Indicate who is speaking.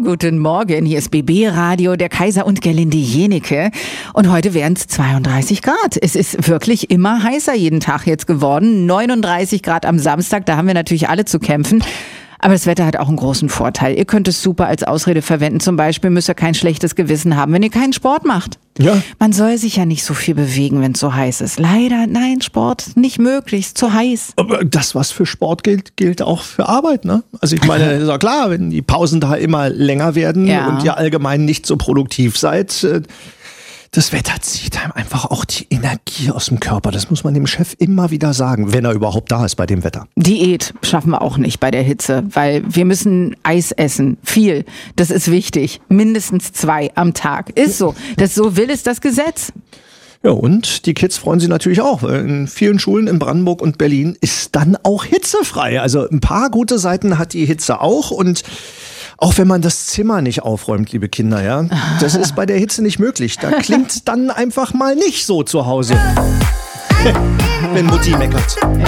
Speaker 1: guten Morgen. Hier ist BB Radio, der Kaiser und Gerlinde Jenecke. Und heute wären es 32 Grad. Es ist wirklich immer heißer jeden Tag jetzt geworden. 39 Grad am Samstag, da haben wir natürlich alle zu kämpfen. Aber das Wetter hat auch einen großen Vorteil. Ihr könnt es super als Ausrede verwenden. Zum Beispiel müsst ihr kein schlechtes Gewissen haben, wenn ihr keinen Sport macht.
Speaker 2: Ja.
Speaker 1: Man soll sich ja nicht so viel bewegen, wenn es so heiß ist. Leider, nein, Sport nicht möglich, ist zu heiß.
Speaker 2: Aber das, was für Sport gilt auch für Arbeit, ne? Also ich meine, ist ja klar, wenn die Pausen da immer länger werden und ihr allgemein nicht so produktiv seid, das Wetter zieht einem einfach auch die Energie aus dem Körper. Das muss man dem Chef immer wieder sagen, wenn er überhaupt da ist bei dem Wetter.
Speaker 1: Diät schaffen wir auch nicht bei der Hitze, weil wir müssen Eis essen. Viel. Das ist wichtig. Mindestens 2 am Tag. Ist so. So will es das Gesetz.
Speaker 2: Ja, und die Kids freuen sich natürlich auch. In vielen Schulen in Brandenburg und Berlin ist dann auch hitzefrei. Also ein paar gute Seiten hat die Hitze auch. Und auch wenn man das Zimmer nicht aufräumt, liebe Kinder, ja, das ist bei der Hitze nicht möglich. Da klingt dann einfach mal nicht so zu Hause, wenn Mutti meckert.